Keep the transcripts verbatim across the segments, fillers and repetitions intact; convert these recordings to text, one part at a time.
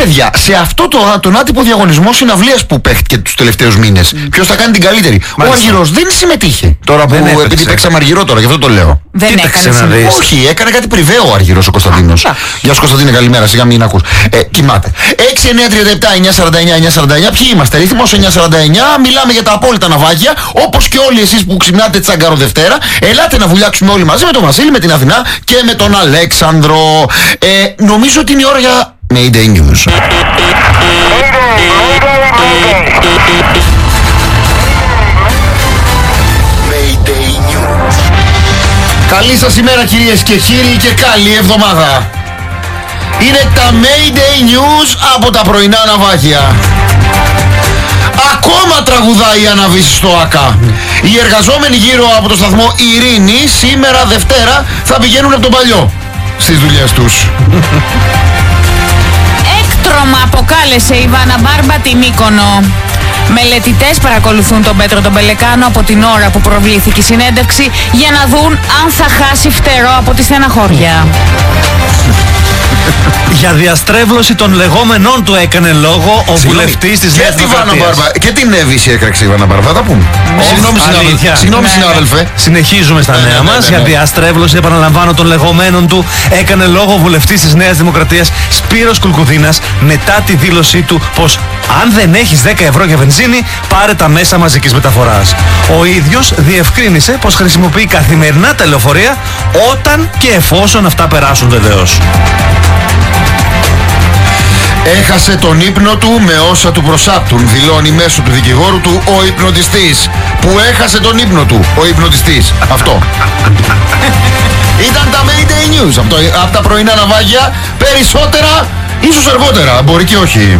παιδιά, σε αυτό το, τον άτυπο διαγωνισμό συναυλίας που παίχτηκε τους τελευταίους μήνες, mm. ποιος θα κάνει την καλύτερη? Μάλιστα. Ο Αργυρός δεν συμμετείχε. Τώρα που, έπαιξε. Επειδή παίξαμε Αργυρό τώρα, γι' αυτό το λέω. Δεν έκανε. Όχι, έκανε κάτι πριβαίο ο Αργυρός ο Κωνσταντίνος. Γεια σου Κωνσταντίνε, καλημέρα, σιγά μην ακούς. Ε, κοιμάται. έξι εννιά τριάντα επτά εννιά σαράντα εννιά εννιά σαράντα εννιά. Ποιοι είμαστε? Ρύθμος εννιά σαράντα εννιά. Μιλάμε για τα απόλυτα ναυάγια. Όπως και όλοι εσείς που ξυπνάτε Τσαγκάρο Δευτέρα. Ελάτε να βουλιάξουμε όλοι μαζί με τον Βασίλη, με την Αθηνά και με τον Αλέξανδρο. Ε, νομίζω ότι είναι η ώρα για Mayday News. Καλή σας ημέρα κυρίες και κύριοι και καλή εβδομάδα. Είναι τα Mayday News από τα πρωινά ναυάγια. Ακόμα τραγουδάει η Αναβίση στο ΆΚΑ. Οι εργαζόμενοι γύρω από το σταθμό Ειρήνη σήμερα Δευτέρα θα πηγαίνουν από τον παλιό στις δουλειές τους. Έκτρωμα αποκάλεσε η Βάνα Μπάρμπα την Μύκονο. Μελετητές παρακολουθούν τον Πέτρο τον Πελεκάνο από την ώρα που προβλήθηκε η συνέντευξη για να δουν αν θα χάσει φτερό από τη στεναχώρια. Για διαστρέβλωση των λεγόμενών του έκανε λόγο ο βουλευτής της Νέας Δημοκρατίας. Και την Εύηση έκραξε η Βάνα Μπάρμπα, θα πούμε. Συγγνώμη συνάδελφε. Συνεχίζουμε στα νέα μας. Για διαστρέβλωση, επαναλαμβάνω, των λεγόμενων του έκανε λόγο ο βουλευτής της Νέας Δημοκρατίας Σπύρος Κουλκουδίνας μετά τη δήλωσή του πως αν δεν έχεις δέκα ευρώ για βενζίνη, πάρε τα μέσα μαζικής μεταφοράς. Ο ίδιος διευκρίνησε πως χρησιμοποιεί καθημερινά τα λεωφορεία όταν και εφόσον αυτά περάσουν βεβαίως. Έχασε τον ύπνο του με όσα του προσάπτουν, δηλώνει μέσω του δικηγόρου του ο υπνοτιστής. Που έχασε τον ύπνο του, ο υπνοτιστής. Αυτό. Ήταν τα Mayday News από, το, από τα πρωινά ναυάγια. Περισσότερα, ίσως αργότερα, μπορεί και όχι.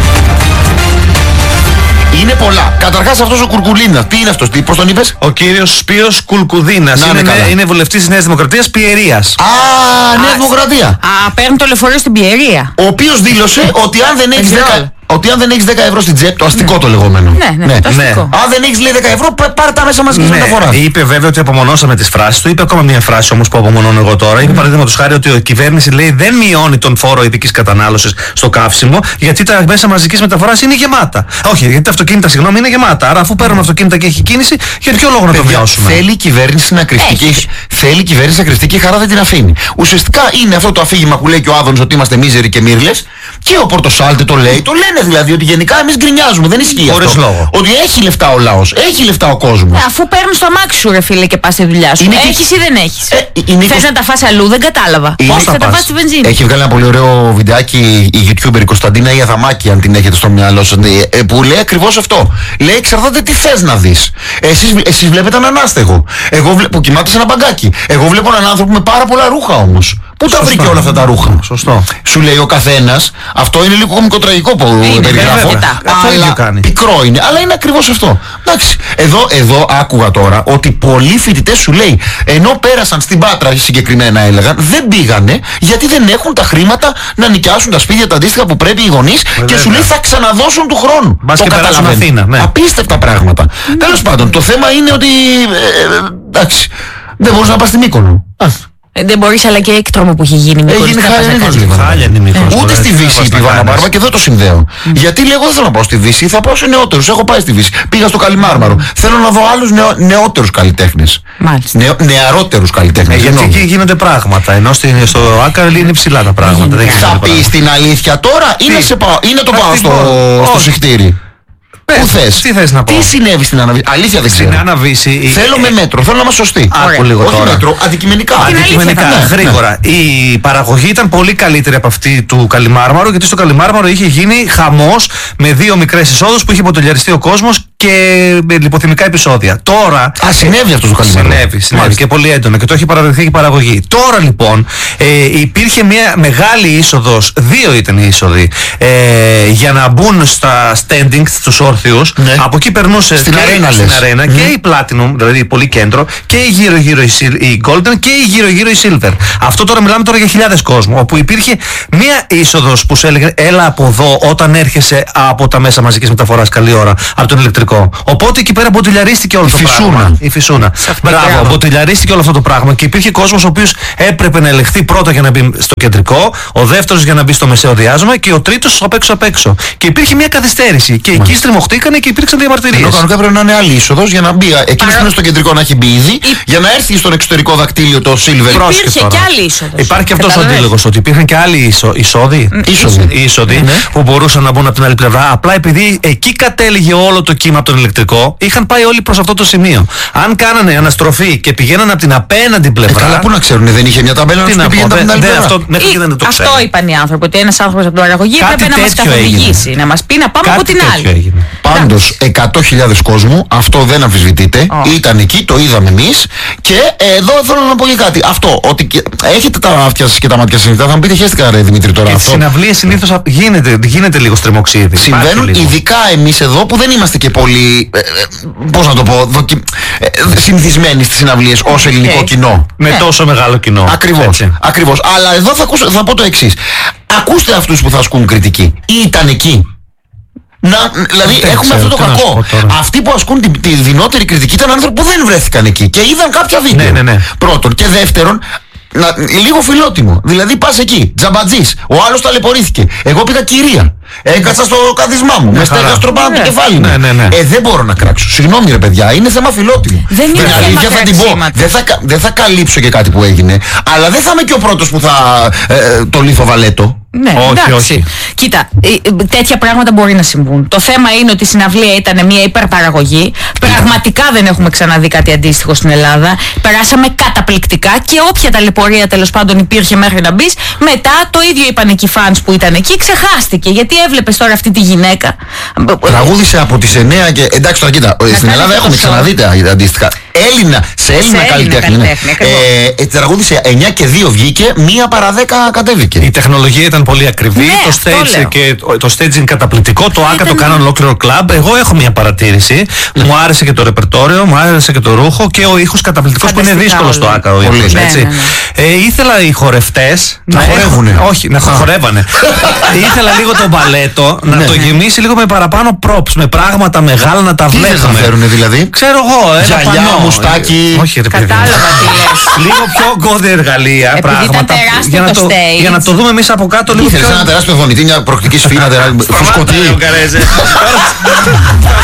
Είναι πολλά. Καταρχάς αυτός ο Κουρκουλίνας, τι είναι αυτός, τι, πώς τον είπες? Ο κύριος Σπύρος Κουλκουδίνας. Είναι, είναι, είναι βουλευτής της Νέας Δημοκρατίας Πιερίας. Α, Νέα Δημοκρατία. Α, παίρνουν το λεωφορείο στην Πιερία. Ο οποίος δήλωσε ότι αν δεν έχεις δέκα... Ότι αν δεν έχεις δέκα ευρώ στην τσέπη, το αστικό ναι. το λεγόμενο. Ναι, ναι, ναι. Το αστικό. Ναι. Αν δεν έχεις λέει δέκα ευρώ, πάρε τα μέσα μαζικής ναι. μεταφοράς. Είπε βέβαια ότι απομονώσαμε τις φράσεις του. Είπε ακόμα μια φράση όμως που απομονώνω εγώ τώρα. Mm. Είπε παραδείγματος χάρη ότι η κυβέρνηση λέει δεν μειώνει τον φόρο ειδικής κατανάλωσης στο καύσιμο γιατί τα μέσα μαζικής μεταφοράς είναι γεμάτα. Όχι, γιατί τα αυτοκίνητα συγγνώμη είναι γεμάτα. Άρα αφού παίρνουμε αυτοκίνητα και έχει κίνηση, για ποιο λόγο να το μειώσουμε? Θέλει η κυβέρνηση να κρυφτεί και, θέλει η κυβέρνηση να κρυφτεί και η χαρά δεν την αφήνει. Ουσιαστικά είναι αυτό το αφήγημα που λέει και ο Άδωνης ότι είμαστε μίζεροι και μύρλες. Και ο Πορτοσάλτε το λέει, το λένε δηλαδή ότι γενικά εμείς γκρινιάζουμε, δεν ισχύει χωρίς αυτό. Λόγο. Ότι έχει λεφτά ο λαός, έχει λεφτά ο κόσμος. Ε, αφού παίρνεις το αμάξι σου ρε φίλε και πας στη δουλειά σου. Είναι έχεις και... ή δεν έχεις. Ε, είναι Θες να τα φας αλλού, δεν κατάλαβα. Πώς θα τα φας στη βενζίνη? Έχει βγάλει ένα πολύ ωραίο βιντεάκι η YouTuber η Κωνσταντίνα η Αδαμάκη, αν την έχετε στο μυαλό σας, που λέει ακριβώς αυτό. Λέει εξαρτάται τι θες να δεις. Εσείς, εσείς βλέπετε έναν άστεγο. Εγώ βλέ... που κοιμάται σε ένα μπαγκάκι. Εγώ βλέπω έναν άνθρωπο με πάρα πολλά ρούχα όμως. Πού τα βρήκε όλα αυτά τα ρούχα? Σωστό. Σου λέει ο καθένας, αυτό είναι λίγο κομικοτραγικό που περιγράφω. Αλλά πικρό είναι, αλλά είναι ακριβώς αυτό. Εντάξει, εδώ, εδώ άκουγα τώρα ότι πολλοί φοιτητές σου λέει, ενώ πέρασαν στην Πάτρα συγκεκριμένα έλεγαν, δεν πήγανε γιατί δεν έχουν τα χρήματα να νοικιάσουν τα σπίτια τα αντίστοιχα που πρέπει οι γονείς και σου λέει θα ξαναδώσουν του χρόνου. Μπας το καταλαβαίνω. Ναι. Απίστευτα πράγματα. Mm. Τέλος πάντων, το θέμα είναι ότι ε, εντάξει, δεν μπορείς να πας στη Μύκονο. Ε, δεν μπορείς, αλλά και έκτρωμα που έχει γίνει Μύκονος. Έγινε χάλια είναι Μύκονος. Ούτε στη Βύση είπε η Βάνα Μπάρμπα και δεν το συνδέω. Mm. Γιατί λέγω δεν θέλω να πάω στη Βύση, θα πάω σε νεότερους. Έχω πάει στη Βύση. Πήγα στο Καλιμάρμαρο. Mm. Θέλω να δω άλλους νεο, νεότερους καλλιτέχνες. Νεο, νεαρότερους καλλιτέχνες. Ε, γιατί εκεί γίνονται πράγματα. Ενώ στο ΆΚΑ είναι ψηλά τα πράγματα. Δεν θα πεις την αλήθεια τώρα ή να, σε πάω, ή να το πάω στο, στο συχτήρι? Πού θες? Τι θες να πω? Τι συνέβη στην Αναβίση? Αλήθεια δεν ξέρω. Στην Αναβίση. Θέλω με μέτρο, θέλω να είμαστε σωστοί. Άκου λίγο όχι τώρα. μέτρο, αντικειμενικά. Αντικειμενικά, ναι, γρήγορα. Ναι. Η παραγωγή ήταν πολύ καλύτερη από αυτή του Καλιμάρμαρο, γιατί στο Καλιμάρμαρο είχε γίνει χαμός με δύο μικρές εισόδους που είχε ποτολιαριστεί ο κόσμος και με λιποθυμικά επεισόδια. Τώρα. Α, συνέβη αυτό το Καλιμάρμαρο. Συνέβη, συνέβη και πολύ έντονα και το έχει παραδεχθεί η παραγωγή. Τώρα λοιπόν ε, υπήρχε μια μεγάλη είσοδος, δύο ήταν οι είσοδοι, ε, για να μπουν στα standing, στους όρθιους. Ναι. Από εκεί περνούσε στην και, αρένα, στην αρένα mm. και η Platinum, δηλαδή πολύ κέντρο, και η γύρω-γύρω η Golden και η γύρω-γύρω η Silver. Αυτό τώρα μιλάμε τώρα για χιλιάδες κόσμο, όπου υπήρχε μία είσοδος που σου έλεγε έλα από εδώ όταν έρχεσαι από τα μέσα μαζικής μεταφοράς καλή ώρα, από τον ηλεκτρικό εξωτερικό. Οπότε εκεί πέρα μποτιλιαρίστηκε όλο Η το φυσούνα. πράγμα. Η φυσούνα. Μπράβο, μποτιλιαρίστηκε όλο αυτό το πράγμα και υπήρχε κόσμος ο οποίος έπρεπε να ελεγχθεί πρώτα για να μπει στο κεντρικό, ο δεύτερος για να μπει στο μεσαίο διάζωμα και ο τρίτος απ' έξω απ' έξω. Και υπήρχε μια καθυστέρηση. Και εκεί στριμωχτήκανε και υπήρξαν διαμαρτυρίες. Ενώ κανονικά πρέπει να είναι άλλη είσοδος για να μπει. Εκείνος που είναι στο κεντρικό να έχει μπει ήδη, Υ... για να έρθει στον εξωτερικό δακτύλιο το Silver. Υπήρχε και άλλη είσοδος. Υπάρχει και αυτός ο αντίλογος ότι υπήρχαν και άλλοι είσο, εισόδοι, Είσοδοι. είσοδοι Ναι. που μπορούσαν να μπουν από την άλλη πλευρά. Απλά επειδή εκεί κατέληγε όλο το κύμα από τον ηλεκτρικό, είχαν πάει όλοι προς αυτό το σημείο. Αν κάνανε αναστροφή και πηγαίνανε από την απέναντι Ε, πλευρά. καλά, πού να ξέρουν, δεν είχε μια ταμπέλα να Τι τους να πει πω, πηγαίνετε από την δεν- άλλη δεν- πλευρά. αυτό μέχρι και δεν το ξέρω. Αυτό είπαν οι άνθρωποι, ότι ένας άνθρωπος από την παραγωγή Κάτι έπρεπε να μας τέτοιο καθοδηγήσει, έγινε. να μας πει να πάμε Κάτι από την τέτοιο άλλη. έγινε. Πάντως εκατό χιλιάδες κόσμου, αυτό δεν αμφισβητείται, Oh. ήταν εκεί, το είδαμε εμείς και ε, εδώ θέλω να πω και κάτι. Αυτό, ότι και- έχετε τα μάτια σας και τα μάτια σας ανοιχτά, θα μου πείτε χαίστηκα ρε Δημήτρη τώρα Και στις αυτό. συναυλίες συνήθως α- γίνεται, γίνεται λίγο στριμοξίδι. Συμβαίνουν Υπάρχει λίγο. ειδικά εμείς εδώ που δεν είμαστε και πολύ, ε, ε, πώς να το πω, δοκι... ε, συνηθισμένοι στις συναυλίες ως ελληνικό Okay. κοινό. Με Ναι. τόσο μεγάλο κοινό. Ακριβώς, Έτσι. ακριβώς. Αλλά εδώ θα, ακούσω, θα πω το εξής. Ακούστε αυτούς που θα ασκούν κριτική. Ήταν εκεί. Να, δηλαδή Δεν έχουμε ξέρω, αυτό το τι να σου κακό. πω τώρα. Αυτοί που ασκούν τη, τη δεινότερη κριτική ήταν άνθρωποι που δεν βρέθηκαν εκεί και είδαν κάποια βίντεο. Ναι, ναι, ναι. Πρώτον. Και δεύτερον, να, λίγο φιλότιμο. Δηλαδή πας εκεί, τζαμπατζής. Ο άλλος ταλαιπωρήθηκε. Εγώ πήγα κυρία. Έκατσα στο κάθισμά μου. Με χαρά. στέγαστρο πάνω από το Ναι. κεφάλι μου. Ναι, ναι, ναι. Ε, δεν μπορώ να κράξω. Συγγνώμη ρε παιδιά, είναι θέμα φιλότιμο. Δεν είναι Την θέμα αλήθεια θα την πω. κραξίματος. Δεν θα, κα- δεν θα καλύψω και κάτι που έγινε, αλλά δεν θα είμαι και ο πρώτος που θα ε, ε, το λίθο βαλέτο. Ναι, Όχι, εντάξει. όχι. Κοίτα, ε, ε, τέτοια πράγματα μπορεί να συμβούν. Το θέμα είναι ότι η συναυλία ήταν μια υπερπαραγωγή. Πραγματικά δεν έχουμε ξαναδεί κάτι αντίστοιχο στην Ελλάδα. Περάσαμε καταπληκτικά και όποια ταλαιπωρία τέλος πάντων υπήρχε μέχρι να μπει, μετά το ίδιο είπαν εκεί οι φανς που ήταν εκεί, ξεχάστηκε. Γιατί έβλεπες τώρα αυτή τη γυναίκα. Τραγούδισε από τις εννέα και. Εντάξει, τώρα κοίτα, στην κάνει Ελλάδα αυτό έχουμε το show. ξαναδεί τα αντίστοιχα. Έλληνα, σε Έλληνα Έλληνα καλλιτέχνη. ναι. καλλιτέχνη, ακριβώς. Ε, ε, τραγούδισε εννέα και δύο βγήκε, μία παρά δέκα κατέβηκε. Η τεχνολογία ήταν πολύ ακριβή, Ναι, το, αυτό stage λέω. και το, το staging καταπληκτικό, το άκα το Ήταν- κάναν ολόκληρο κλαμπ. Εγώ έχω μια παρατήρηση. Μου άρεσε και το ρεπερτόριο, μου άρεσε και το ρούχο και ο ήχος καταπληκτικός που είναι Φανταστικά δύσκολο στο όλα. άκα ο Πολύ. ήχος, Ναι, έτσι. ναι, ναι. Ε, ήθελα οι χορευτές Να χορεύουνε. έχουν- όχι, να χορεύανε. Ήθελα λίγο το μπαλέτο να Ναι. το γεμίσει λίγο με παραπάνω props, με πράγματα μεγάλα να τα Τι θες να βλέπουμε. φέρουνε δηλαδή. Ξέρω εγώ, ένα Γυαλιά, πανό. μουστάκι. Όχι, ρε παιδί. Κατάλαβα τι λες. Λίγο πιο γκώδη εργαλεία, Επειδή ήταν πράγματα. τεράστιο για, να το το, stage. για να το δούμε εμείς από κάτω λίγο Ήθελες πιο. ένα τεράστιο δονητή, μια προκτική σφήνα, τεράστιο φουσκωτή. Σταμάτα, ρε, ο Καρέζε.